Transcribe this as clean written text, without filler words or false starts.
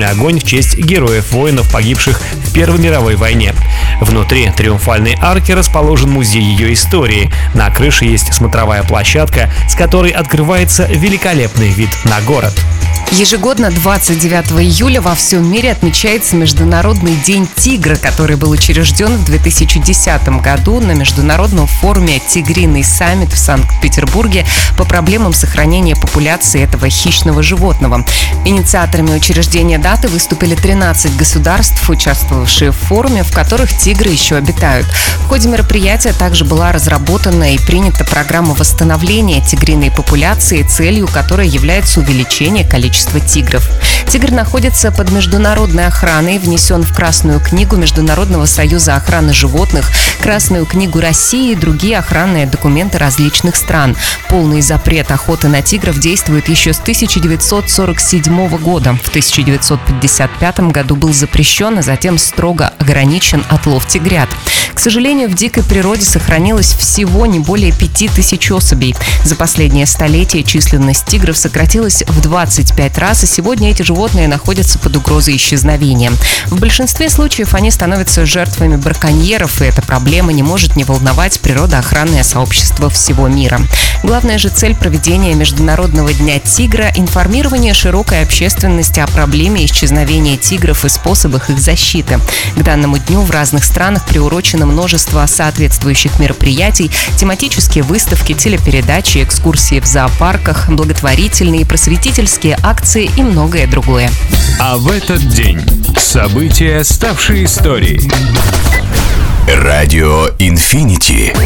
красный огонь в честь героев-воинов, погибших в Первой мировой войне. Внутри триумфальной арки расположен музей ее истории. На крыше есть смотровая площадка, с которой открывается великолепный вид на город. Ежегодно 29 июля во всем мире отмечается Международный день тигра, который был учрежден в 2010 году на международном форуме «Тигриный саммит» в Санкт-Петербурге по проблемам сохранения популяции этого хищного животного. Инициаторами учреждения даты выступили 13 государств, участвовавшие в форуме, в которых тигры еще обитают. В ходе мероприятия также была разработана и принята программа восстановления тигриной популяции, целью которой является увеличение количества тигров. Тигр находится под международной охраной, внесен в Красную книгу Международного союза охраны животных, Красную книгу России и другие охранные документы различных стран. Полный запрет охоты на тигров действует еще с 1947 года. В 1955 году был запрещен, а затем строго ограничен отлов тигрят. К сожалению, в дикой природе сохранилось всего не более 5000 особей. За последнее столетие численность тигров сократилась в 25 раз, и сегодня эти животные находятся под угрозой исчезновения. В большинстве случаев они становятся жертвами браконьеров, и эта проблема не может не волновать природоохранное сообщество всего мира. Главная же цель проведения Международного дня тигра – информирование широкой общественности о проблеме исчезновения тигров и способах их защиты. К данному дню в разных странах приурочено множество соответствующих мероприятий, тематические выставки, телепередачи, экскурсии в зоопарках, благотворительные и просветительские акции и многое другое. А в этот день события, ставшие историей. Радио Инфинити.